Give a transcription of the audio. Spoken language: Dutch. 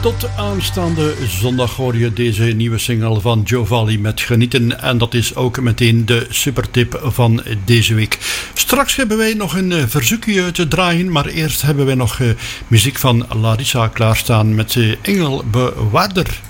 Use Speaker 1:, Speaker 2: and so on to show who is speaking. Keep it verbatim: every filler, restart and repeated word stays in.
Speaker 1: Tot aanstaande zondag hoor je deze nieuwe single van Joe Valli met Genieten. En dat is ook meteen de supertip van deze week. Straks hebben wij nog een uh, verzoekje te draaien. Maar eerst hebben wij nog uh, muziek van Larissa klaarstaan met uh, Engelbewaarder.